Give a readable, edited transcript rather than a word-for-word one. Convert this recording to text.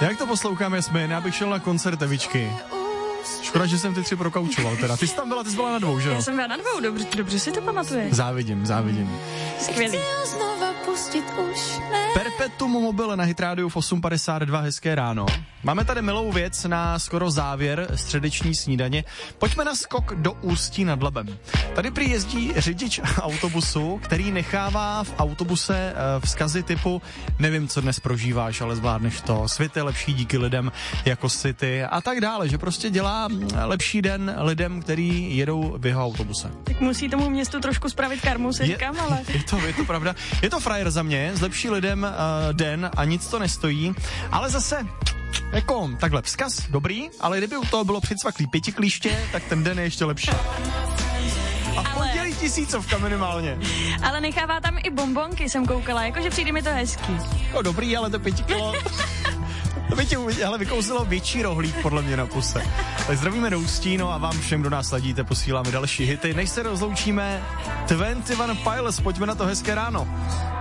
Jak to poslouchám, Jasmin? Já bych šel na koncert Evičky. Škoda, že jsem ty 3 prokaučoval teda. Ty jsi tam byla, ty jsi byla na 2, že jo? Já jsem byla na 2, dobře si to pamatuješ. Závidím. Skvělý. Perpetuum mobile na Hit Radio v 8.52, hezké ráno. Máme tady milou věc na skoro závěr středeční snídaně. Pojďme na skok do Ústí nad Labem. Tady prý jezdí řidič autobusu, který nechává v autobuse vzkazy typu nevím, co dnes prožíváš, ale zvládneš to, svět je lepší díky lidem jako si ty a tak dále, že prostě dělá lepší den lidem, který jedou v jeho autobuse. Tak musí tomu městu trošku spravit karmu, se říkám, ale... Je to pravda. Je to frajer za mě, zlepší lidem den a nic to nestojí, ale zase... Jako, takhle, vzkaz dobrý, ale kdyby u toho bylo přicvaklý 5 klíště, tak ten den je ještě lepší. A v pondělí 1000 minimálně. Ale nechává tam i bonbonky, jsem koukala, jakože přijde mi to hezký. Jako dobrý, ale to 5 kilo... To by tě vykouzilo větší rohlík podle mě na puse. Tak zdravíme do Ústí, no a vám všem, kdo nás sledíte, posíláme další hity. Než se rozloučíme, 21 Pilots, pojďme na to, hezké ráno.